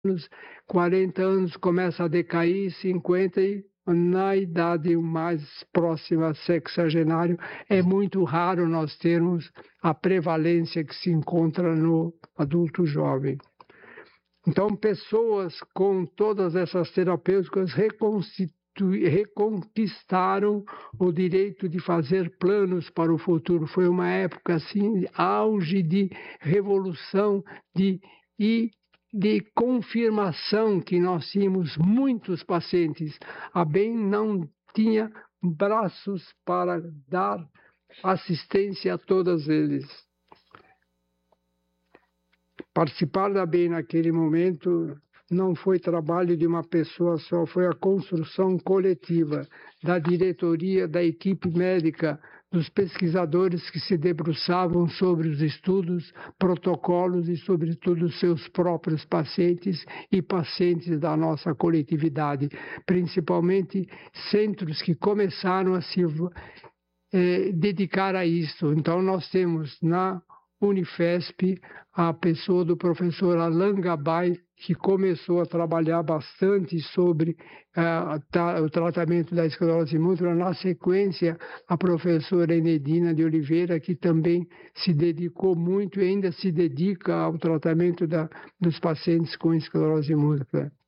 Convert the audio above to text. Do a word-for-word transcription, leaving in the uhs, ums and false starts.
anos, quarenta anos começa a decair, cinquenta e na idade mais próxima, sexagenário, é muito raro nós termos a prevalência que se encontra no adulto jovem. Então, pessoas com todas essas terapêuticas reconquistaram o direito de fazer planos para o futuro. Foi uma época, assim, auge de revolução, de e de confirmação que nós tínhamos muitos pacientes. A BEM não tinha braços para dar assistência a todos eles. Participar da BEM naquele momento não foi trabalho de uma pessoa só, foi a construção coletiva da diretoria, da equipe médica, dos pesquisadores que se debruçavam sobre os estudos, protocolos e, sobretudo, seus próprios pacientes e pacientes da nossa coletividade, principalmente centros que começaram a se eh, dedicar a isso. Então, nós temos na Unifesp a pessoa do professor Alain Gabay, que começou a trabalhar bastante sobre uh, ta, o tratamento da esclerose múltipla. Na sequência, a professora Enedina de Oliveira, que também se dedicou muito e ainda se dedica ao tratamento da, dos pacientes com esclerose múltipla.